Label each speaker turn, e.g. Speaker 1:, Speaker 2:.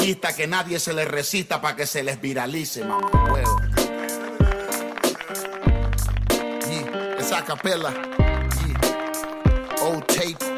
Speaker 1: conquista que nadie se les recita para que se les viralice, mamá huevo. Esa capela, old tape.